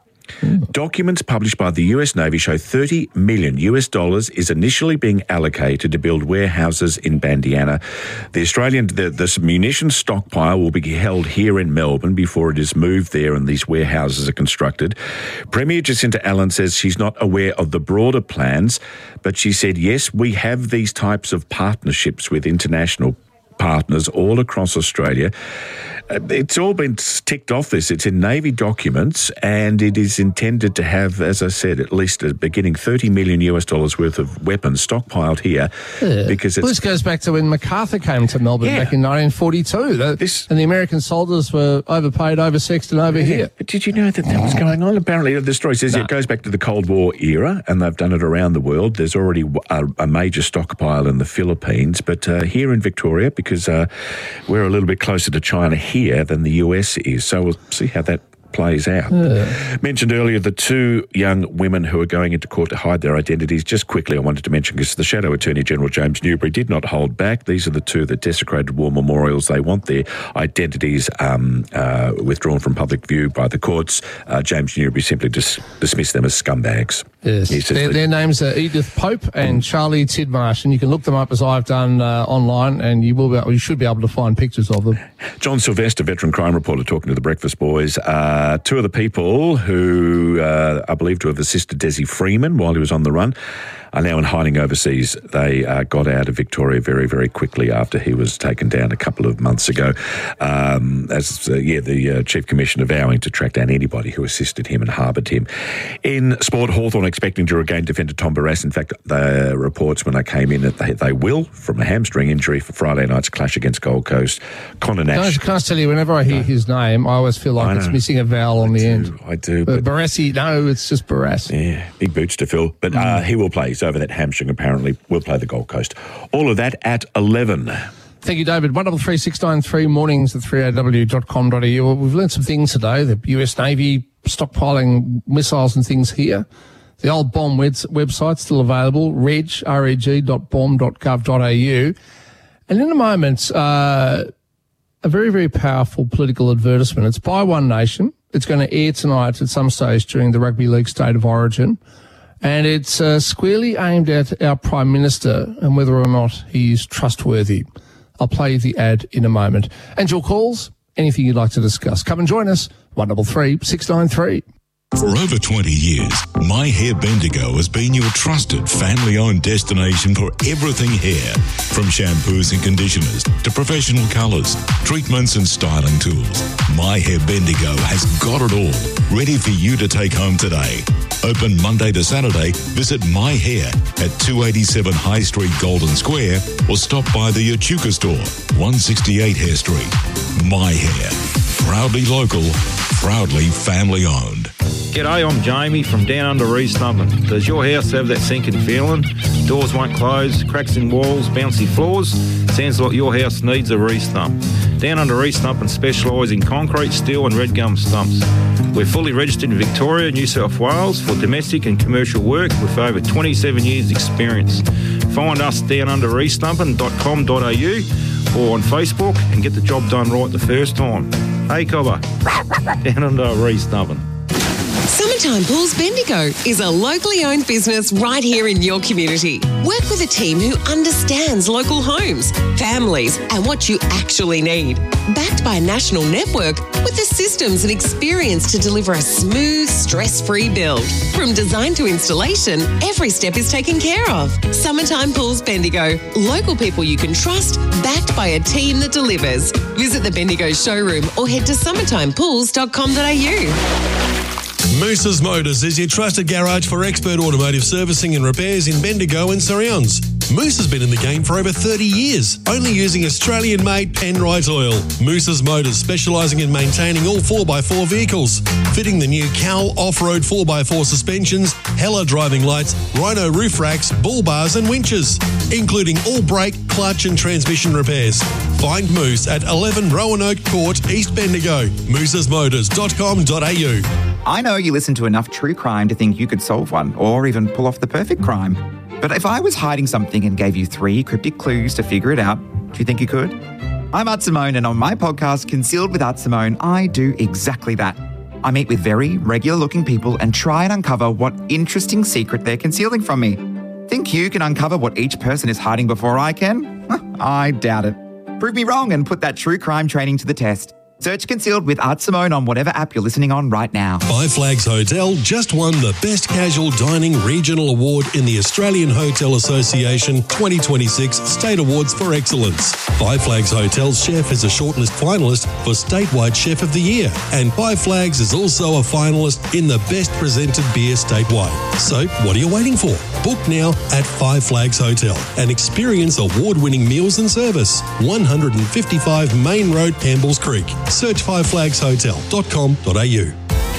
Documents published by the U S Navy show thirty million U S dollars is initially being allocated to build warehouses in Bandiana. The Australian, the, the munitions stockpile will be held here in Melbourne before it is moved there and these warehouses are constructed. Premier Jacinta Allen says she's not aware of the broader plans, but she said, yes, we have these types of partnerships with international partners all across Australia. Uh, It's all been ticked off this. It's in Navy documents and it is intended to have, as I said, at least a beginning thirty million U S dollars worth of weapons stockpiled here Yeah. because Well, it's... this goes back to when MacArthur came to Melbourne Yeah. back in nineteen forty-two. The, This- and the American soldiers were overpaid, oversexed and over here. But did you know that that was going on? Apparently, the story says No. it goes back to the Cold War era, and they've done it around the world. There's already a, a major stockpile in the Philippines, but uh, here in Victoria, because uh, we're a little bit closer to China here than the U S is, so we'll see how that plays out. Yeah. Mentioned earlier the two young women who are going into court to hide their identities. Just quickly, I wanted to mention, because the Shadow Attorney General James Newbury did not hold back. These are the two that desecrated war memorials. They want their identities um, uh, withdrawn from public view by the courts. Uh, James Newbury simply dis- dismissed them as scumbags. Yes. He says Their, that- their names are Edith Pope and Charlie Tidmarsh, and you can look them up as I've done uh, online, and you will be, or you should be able to find pictures of them. John Sylvester, veteran crime reporter, talking to the Breakfast Boys. Uh, two of the people who uh, are believed to have assisted Desi Freeman while he was on the run are now in hiding overseas. They uh, got out of Victoria very, very quickly after he was taken down a couple of months ago. Um, as uh, yeah, the uh, Chief Commissioner vowing to track down anybody who assisted him and harboured him. In sport, Hawthorn expecting to regain defender Tom Barrass. In fact, the reports when I came in that they, they will from a hamstring injury for Friday night's clash against Gold Coast. Connor Can I, Nash. can I tell you, whenever I hear his name, I always feel I like it's know. missing a vowel on the end. I do. But Barassi, no, it's just Barras. Yeah, big boots to fill. But uh, he will play. He's over that hamstring, apparently. Will play the Gold Coast. All of that at eleven. Thank you, David. one double three six nine three mornings at three a w dot com dot a u. Well, we've learned some things today. The U S Navy stockpiling missiles and things here. The old bomb web- website still available, reg, reg dot bomb dot gov dot a u. And in a moment, uh, a very, very powerful political advertisement. It's by One Nation. It's going to air tonight at some stage during the Rugby League State of Origin. And it's uh, squarely aimed at our Prime Minister and whether or not he is trustworthy. I'll play you the ad in a moment. And your calls, anything you'd like to discuss. Come and join us, one double three six nine three. For over twenty years, My Hair Bendigo has been your trusted family-owned destination for everything hair. From shampoos and conditioners to professional colours, treatments and styling tools, My Hair Bendigo has got it all, ready for you to take home today. Open Monday to Saturday, visit My Hair at two eighty-seven High Street, Golden Square, or stop by the Echuca store, one sixty-eight Hare Street. My Hair, proudly local, proudly family-owned. G'day, I'm Jamie from Down Under Restumping. Does your house have that sinking feeling? Doors won't close, cracks in walls, bouncy floors? Sounds like your house needs a restump. Down Under Restumping specialise in concrete, steel and red gum stumps. We're fully registered in Victoria, New South Wales for domestic and commercial work with over twenty-seven years experience. Find us down under restumping dot com dot a u or on Facebook and get the job done right the first time. Hey, Cobber, Down Under Restumping. Summertime Pools Bendigo is a locally owned business right here in your community. Work with a team who understands local homes, families, and what you actually need. Backed by a national network with the systems and experience to deliver a smooth, stress-free build. From design to installation, every step is taken care of. Summertime Pools Bendigo. Local people you can trust, backed by a team that delivers. Visit the Bendigo showroom or head to summertime pools dot com dot a u. Moose's Motors is your trusted garage for expert automotive servicing and repairs in Bendigo and Surrounds. Moose has been in the game for over thirty years, only using Australian-made Penrite oil. Moose's Motors, specialising in maintaining all four by four vehicles, fitting the new Cal off-road four by four suspensions, Hella driving lights, Rhino roof racks, bull bars and winches, including all brake, clutch and transmission repairs. Find Moose at eleven Roanoke Court, East Bendigo. mooses motors dot com dot a u. I know you listen to enough true crime to think you could solve one or even pull off the perfect crime. But if I was hiding something and gave you three cryptic clues to figure it out, do you think you could? I'm Art Simone, and on my podcast, Concealed with Art Simone, I do exactly that. I meet with very regular-looking people and try and uncover what interesting secret they're concealing from me. Think you can uncover what each person is hiding before I can? I doubt it. Prove me wrong and put that true crime training to the test. Search Concealed with Art Simone on whatever app you're listening on right now. Five Flags Hotel just won the Best Casual Dining Regional Award in the Australian Hotel Association twenty twenty-six State Awards for Excellence. Five Flags Hotel's chef is a shortlist finalist for Statewide Chef of the Year, and Five Flags is also a finalist in the Best Presented Beer statewide. So what are you waiting for? Book now at Five Flags Hotel and experience award-winning meals and service. one fifty-five Main Road, Campbells Creek. Search five flags hotel dot com dot a u.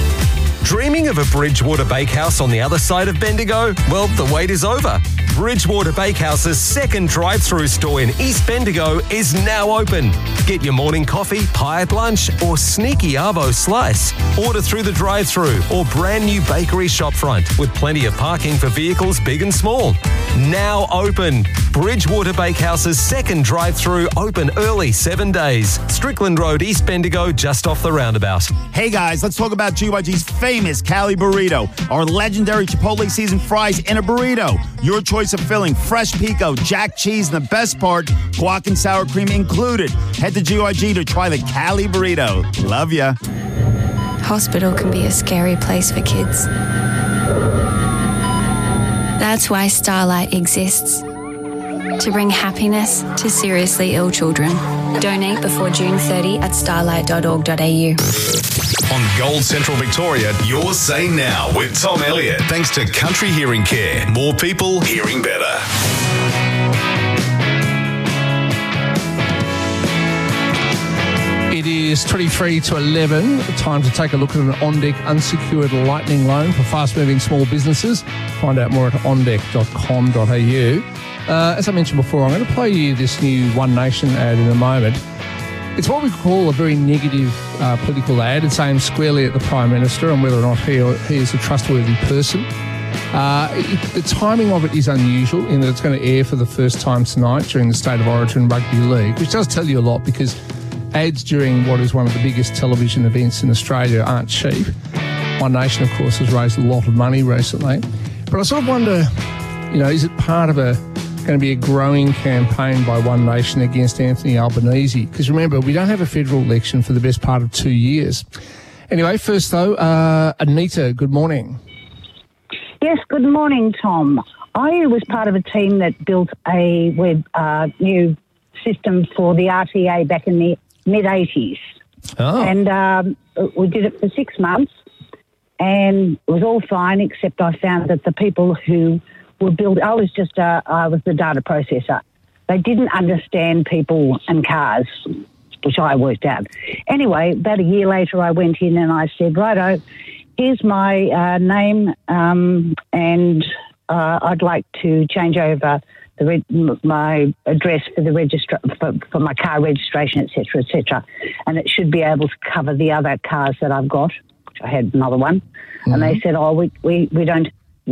Dreaming of a Bridgewater Bakehouse on the other side of Bendigo? Well, the wait is over. Bridgewater Bakehouse's second drive-through store in East Bendigo is now open. Get your morning coffee, pie at lunch, or sneaky arvo slice. Order through the drive-through or brand new bakery shopfront with plenty of parking for vehicles big and small. Now open. Bridgewater Bakehouse's second drive-through open early seven days. Strickland Road, East Bendigo, just off the roundabout. Hey guys, let's talk about G Y G's famous Cali Burrito, our legendary Chipotle seasoned fries in a burrito. Your choice of filling, fresh pico, jack cheese, and the best part, guac and sour cream included. Head to G Y G to try the Cali Burrito. Love ya. Hospital can be a scary place for kids. That's why Starlight exists. To bring happiness to seriously ill children. Donate before June thirtieth at starlight dot org dot a u. On Gold Central Victoria, Your Say Now with Tom Elliott. Thanks to Country Hearing Care. More people hearing better. It is twenty-three to eleven. Time to take a look at an OnDeck unsecured lightning loan for fast-moving small businesses. Find out more at on deck dot com dot a u. Uh, as I mentioned before, I'm going to play you this new One Nation ad in a moment. It's what we call a very negative uh, political ad. It's aimed squarely at the Prime Minister and whether or not he, he is a trustworthy person. Uh, it, the timing of it is unusual in that it's going to air for the first time tonight during the State of Origin Rugby League, which does tell you a lot because ads during what is one of the biggest television events in Australia aren't cheap. One Nation, of course, has raised a lot of money recently. But I sort of wonder, you know, is it part of a going to be a growing campaign by One Nation against Anthony Albanese? Because remember, we don't have a federal election for the best part of two years. Anyway, first though, uh, Anita, good morning. Yes, good morning, Tom. I was part of a team that built a web uh, new system for the R T A back in the mid-eighties. Oh. And um, we did it for six months and it was all fine, except I found that the people who were built, I was just, uh, I was the data processor. They didn't understand people and cars, which I worked out. Anyway, about a year later, I went in and I said, righto, here's my uh, name um, and uh, I'd like to change over the reg- my address for the registra- for, for my car registration, et cetera, et cetera. And it should be able to cover the other cars that I've got, which I had another one. Mm-hmm. And they said, oh, we, we, we don't,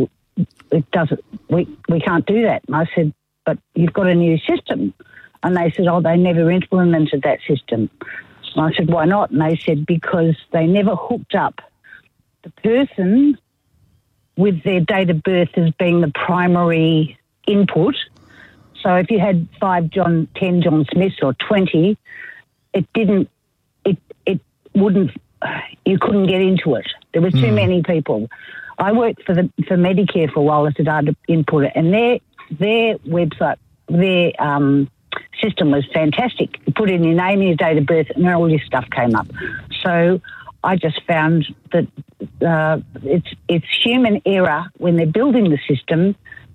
it doesn't, we, we can't do that. And I said, but you've got a new system. And they said, oh, they never implemented that system. And I said, why not? And they said, because they never hooked up the person with their date of birth as being the primary input. So if you had five John, ten John Smiths or twenty, it didn't, it it wouldn't, you couldn't get into it. There were too mm. many people. I worked for the for Medicare for a while as a data inputter, and their their website, their um, system was fantastic. You put in your name, your date of birth, and all this stuff came up. So I just found that uh, it's it's human error when they're building the system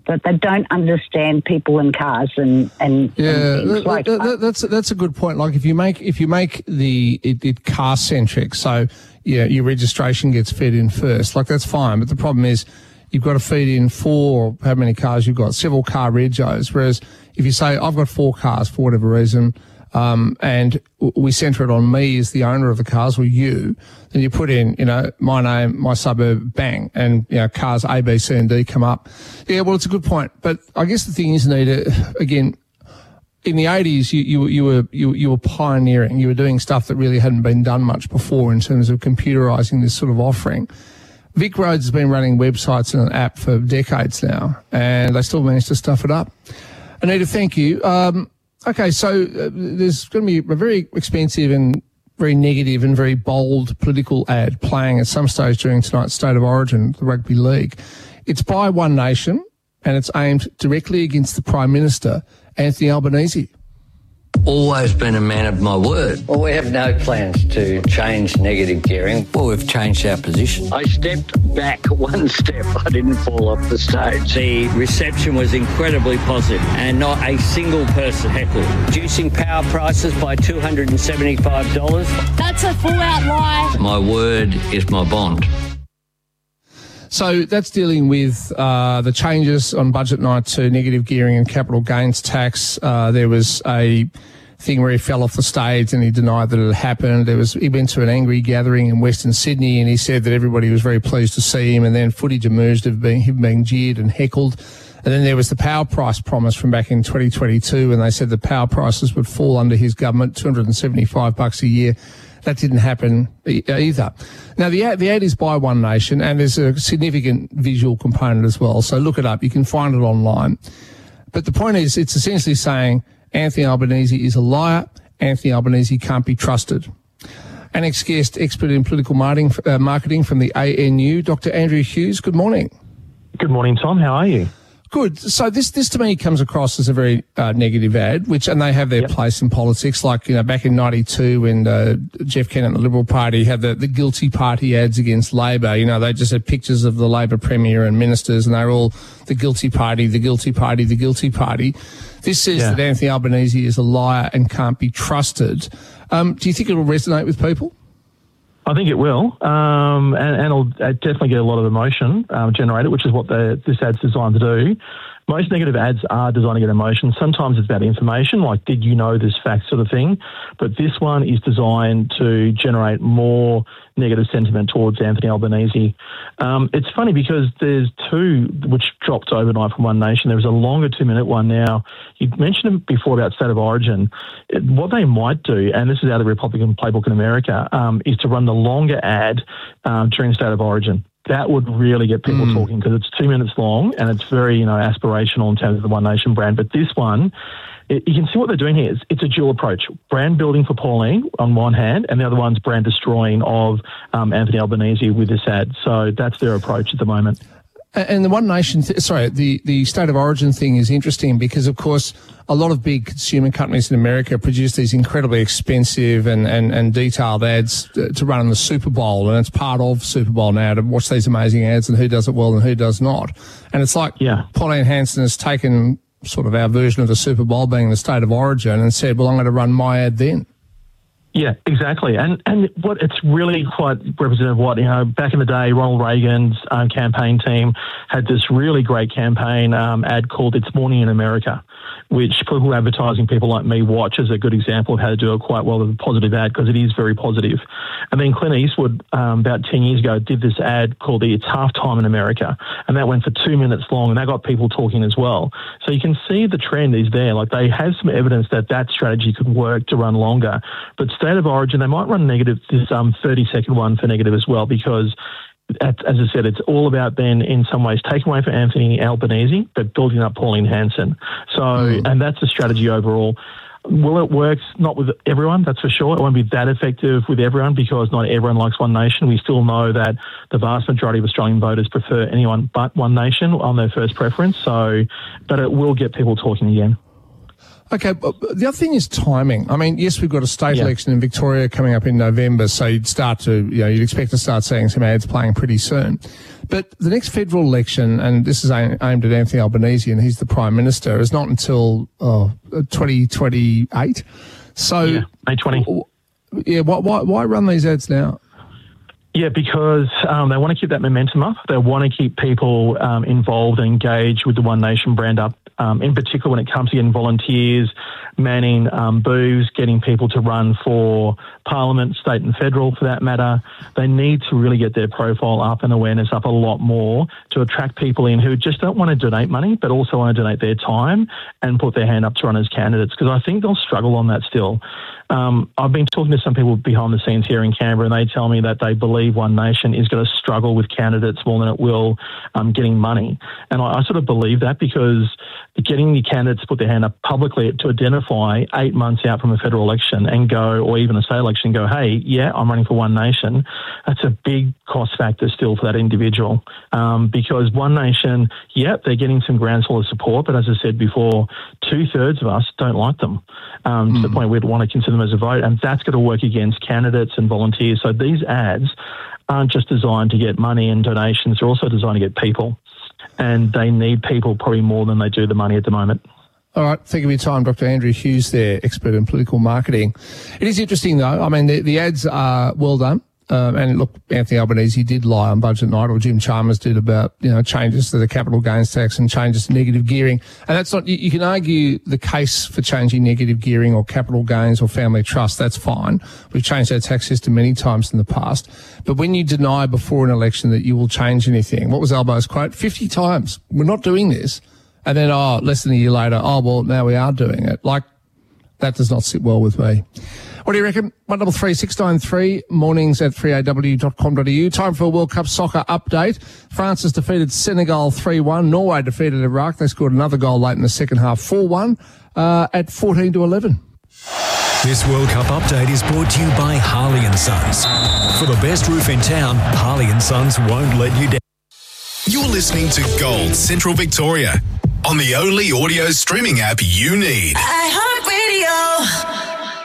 that they don't understand people and cars and and yeah, and that, like, that, that, that's that's a good point. Like if you make if you make the it, it car centric, so yeah, your registration gets fed in first. Like that's fine, but the problem is you've got to feed in four, how many cars you've got, several car regos. Whereas if you say I've got four cars for whatever reason, um, and we centre it on me as the owner of the cars or you, then you put in, you know, my name, my suburb, bang, and, you know, cars A, B, C and D come up. Yeah, well, it's a good point. But I guess the thing is, Nita, again, in the eighties, you, you, you were, you, you were pioneering. You were doing stuff that really hadn't been done much before in terms of computerising this sort of offering. Vic Roads has been running websites and an app for decades now, and they still manage to stuff it up. Anita, thank you. Um, okay, so uh, there's going to be a very expensive and very negative and very bold political ad playing at some stage during tonight's State of Origin, the Rugby League. It's by One Nation, and it's aimed directly against the Prime Minister, Anthony Albanese. Always been a man of my word. Well, we have no plans to change negative gearing. Well, we've changed our position. I stepped back one step. I didn't fall off the stage. The reception was incredibly positive and not a single person heckled. Reducing power prices by two hundred seventy-five dollars. That's a full-out lie. My word is my bond. So that's dealing with uh, the changes on budget night to negative gearing and capital gains tax. Uh, there was a thing where he fell off the stage and he denied that it had happened. There was he went to an angry gathering in Western Sydney and he said that everybody was very pleased to see him, and then footage emerged of being, him being jeered and heckled. And then there was the power price promise from back in twenty twenty-two, and they said the power prices would fall under his government, two hundred seventy-five bucks a year. That didn't happen either. Now, the ad, the ad is by One Nation, and there's a significant visual component as well. So look it up. You can find it online. But the point is, it's essentially saying Anthony Albanese is a liar. Anthony Albanese can't be trusted. Our next guest, expert in political marketing, uh, marketing from the A N U, Doctor Andrew Hughes. Good morning. Good morning, Tom. How are you? Good. So this, this to me comes across as a very uh, negative ad, which, and they have their yep. place in politics. Like, you know, back in ninety-two when uh, Jeff Kennett and the Liberal Party had the, the guilty party ads against Labor, you know, they just had pictures of the Labor Premier and ministers, and they were all the guilty party, the guilty party, the guilty party. This says yeah. that Anthony Albanese is a liar and can't be trusted. Um, do you think it will resonate with people? I think it will, um, and, and it'll definitely get a lot of emotion um, generated, which is what the, this ad's designed to do. Most negative ads are designed to get emotion. Sometimes it's about information, like did you know this fact sort of thing. But this one is designed to generate more negative sentiment towards Anthony Albanese. Um, it's funny because there's two which dropped overnight from One Nation. There's a longer two-minute one now. You mentioned before about State of Origin. It, what they might do, and this is out of the Republican playbook in America, um, is to run the longer ad um, during State of Origin. That would really get people mm. talking because it's two minutes long and it's very, you know, aspirational in terms of the One Nation brand. But this one, it, you can see what they're doing here. It's, it's a dual approach. Brand building for Pauline on one hand, and the other one's brand destroying of um, Anthony Albanese with this ad. So that's their approach at the moment. And the One Nation, th- sorry, the, the State of Origin thing is interesting because, of course, a lot of big consumer companies in America produce these incredibly expensive and, and, and detailed ads to run in the Super Bowl, and it's part of Super Bowl now to watch these amazing ads and who does it well and who does not. And it's like yeah. Pauline Hanson has taken sort of our version of the Super Bowl being the State of Origin and said, well, I'm going to run my ad then. Yeah, exactly. And and what it's really quite representative of what, you know, back in the day, Ronald Reagan's um, campaign team had this really great campaign um, ad called It's Morning in America, which political advertising people like me watch as a good example of how to do it quite well with a positive ad because it is very positive. And then Clint Eastwood, um, about ten years ago, did this ad called the It's Halftime in America, and that went for two minutes long, and that got people talking as well. So you can see the trend is there. Like, they have some evidence that that strategy could work to run longer. But State of Origin, they might run negative, this um, thirty-second one for negative as well, because as I said, it's all about then in some ways taking away from Anthony Albanese, but building up Pauline Hanson. So, mm. and that's the strategy overall. Will it work? Not with everyone, that's for sure. It won't be that effective with everyone because not everyone likes One Nation. We still know that the vast majority of Australian voters prefer anyone but One Nation on their first preference. So, but it will get people talking again. Okay, but the other thing is timing. I mean, yes, we've got a state yeah. election in Victoria coming up in November, so you'd start to, you know, you'd expect to start seeing some ads playing pretty soon. But the next federal election, and this is aimed at Anthony Albanese, and he's the Prime Minister, is not until oh, twenty twenty-eight. So, yeah, May twentieth. Yeah, why, why, why run these ads now? Yeah, because um, they want to keep that momentum up. They want to keep people um, involved and engaged with the One Nation brand up, um, in particular when it comes to getting volunteers, manning um, booths, getting people to run for Parliament, state and federal for that matter. They need to really get their profile up and awareness up a lot more to attract people in who just don't want to donate money but also want to donate their time and put their hand up to run as candidates, because I think they'll struggle on that still. Um, I've been talking to some people behind the scenes here in Canberra, and they tell me that they believe One Nation is going to struggle with candidates more than it will um, getting money. And I, I sort of believe that, because getting the candidates to put their hand up publicly to identify eight months out from a federal election and go, or even a state election, go, hey, yeah, I'm running for One Nation, that's a big cost factor still for that individual. Um, because One Nation, yeah, they're getting some groundswell of support, but as I said before, two-thirds of us don't like them um, mm. to the point we'd want to consider them as a vote, and that's going to work against candidates and volunteers. So these ads aren't just designed to get money and donations, they're also designed to get people, and they need people probably more than they do the money at the moment. All right, thank you for your time, Doctor Andrew Hughes there, expert in political marketing. It is interesting, though. I mean, the, the ads are well done. Um, and look, Anthony Albanese did lie on budget night, or Jim Chalmers did, about, you know, changes to the capital gains tax and changes to negative gearing. And that's not, you, you can argue the case for changing negative gearing or capital gains or family trust. That's fine. We've changed our tax system many times in the past. But when you deny before an election that you will change anything, what was Albo's quote? fifty times. We're not doing this. And then, oh, less than a year later, oh, well, now we are doing it. Like, that does not sit well with me. What do you reckon? one double three six nine three, mornings at three a w dot com dot a u. Time for a World Cup soccer update. France has defeated Senegal three one. Norway defeated Iraq. They scored another goal late in the second half, four one, uh, at fourteen to eleven. This World Cup update is brought to you by Harley and Sons. For the best roof in town, Harley and Sons won't let you down. You're listening to Gold Central Victoria on the only audio streaming app you need. iHeartRadio.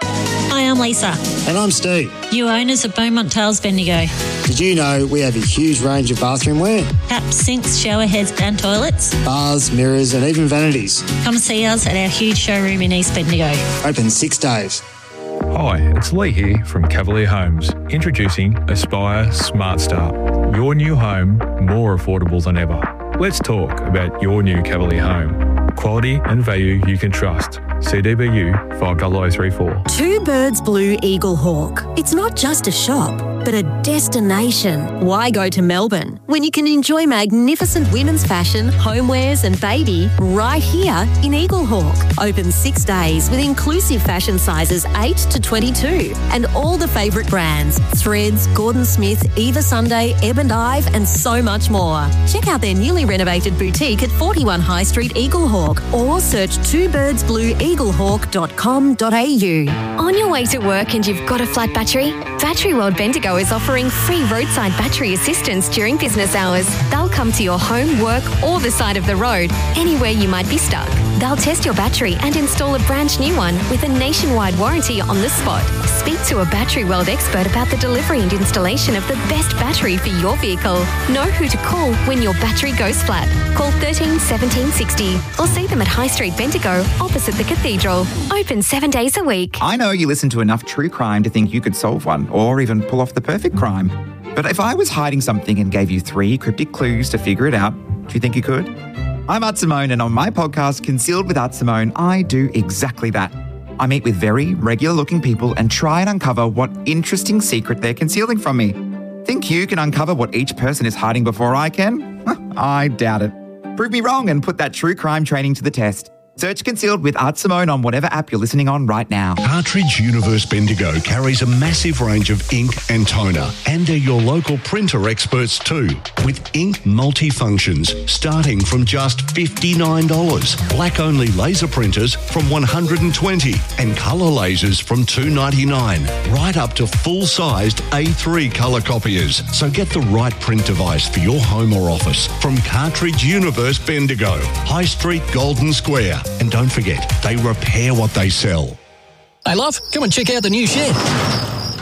Hi, I'm Lisa. And I'm Steve. You owners of Beaumont Tales Bendigo. Did you know we have a huge range of bathroom wear? Taps, sinks, shower heads and toilets. Bars, mirrors and even vanities. Come see us at our huge showroom in East Bendigo. Open six days. Hi, it's Lee here from Cavalier Homes, introducing Aspire Smart Start. Your new home, more affordable than ever. Let's talk about your new Cavalier home. Quality and value you can trust. C D B U five zero zero three four. Two Birds Blue Eagle Hawk. It's not just a shop, but a destination. Why go to Melbourne when you can enjoy magnificent women's fashion, homewares and baby right here in Eagle Hawk? Open six days with inclusive fashion sizes eight to twenty-two and all the favourite brands, Threads, Gordon Smith, Eva Sunday, Ebb and Ive and so much more. Check out their newly renovated boutique at forty-one High Street, Eagle Hawk, or search two birds blue eagle hawk dot com dot a u. On your way to work and you've got a flat battery? Battery World Bendigo is offering free roadside battery assistance during business hours. They'll come to your home, work or the side of the road, anywhere you might be stuck. They'll test your battery and install a brand new one with a nationwide warranty on the spot. Speak to a Battery World expert about the delivery and installation of the best battery for your vehicle. Know who to call when your battery goes flat. Call thirteen seventeen sixty or see them at High Street Bendigo opposite the Cathedral. Open seven days a week. I know you listen to enough true crime to think you could solve one or even pull off the perfect crime. But if I was hiding something and gave you three cryptic clues to figure it out, do you think you could? I'm Art Simone, and on my podcast, Concealed with Art Simone, I do exactly that. I meet with very regular-looking people and try and uncover what interesting secret they're concealing from me. Think you can uncover what each person is hiding before I can? I doubt it. Prove me wrong and put that true crime training to the test. Search Concealed with Art Simone on whatever app you're listening on right now. Cartridge Universe Bendigo carries a massive range of ink and toner, and they're your local printer experts too, with ink multifunctions starting from just fifty-nine dollars, black-only laser printers from one hundred twenty dollars, and colour lasers from two ninety-nine, right up to full-sized A three colour copiers. So get the right print device for your home or office from Cartridge Universe Bendigo, High Street, Golden Square. And don't forget, they repair what they sell. Hey, love, come and check out the new shed.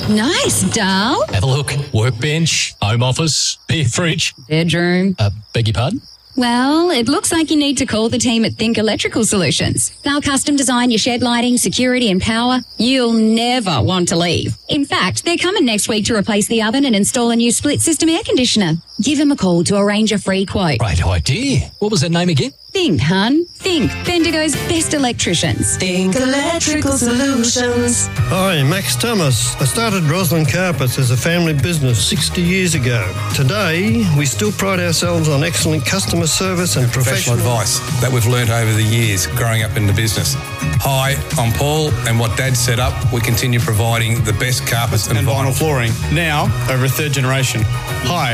Nice, Dal. Have a look. Workbench, home office, beer fridge. Bedroom. Uh, beg your pardon? Well, it looks like you need to call the team at Think Electrical Solutions. They'll custom design your shed lighting, security and power. You'll never want to leave. In fact, they're coming next week to replace the oven and install a new split system air conditioner. Give them a call to arrange a free quote. Great idea. What was that name again? Think, hun. Think. Bendigo's best electricians. Think Electrical Solutions. Hi, Max Thomas. I started Roslyn Carpets as a family business sixty years ago. Today, we still pride ourselves on excellent customer service and professional, professional advice that we've learnt over the years growing up in the business. Hi, I'm Paul, and what Dad set up, we continue providing the best carpets and, and vinyl flooring, now over a third generation. Hi,